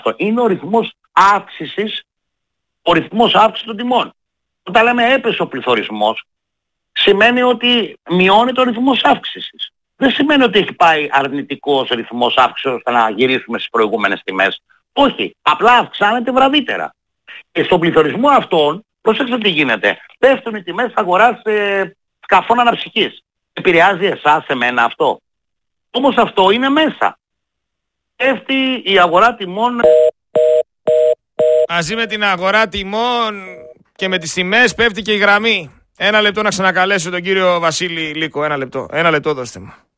Είναι ο ρυθμός αύξησης των τιμών. Όταν λέμε έπεσε ο πληθωρισμός, σημαίνει ότι μειώνει το ρυθμός αύξησης. Δεν σημαίνει ότι έχει πάει αρνητικός ρυθμός αύξησης ώστε να γυρίσουμε στις προηγούμενες τιμές. Όχι, απλά αυξάνεται βραδύτερα. Και στον πληθωρισμό αυτόν, προσέξτε τι γίνεται. Πέφτουν οι τιμές αγοράς σκαφών αναψυχής. Επηρεάζει εσάς, εμένα αυτό? Όμως αυτό είναι μέσα. Πέφτει η αγορά τιμών. Μαζί με την αγορά τιμών και με τις τιμές πέφτει και η γραμμή. Ένα λεπτό να ξανακαλέσω τον κύριο Βασίλη Λύκο. Ένα λεπτό δώστε μου.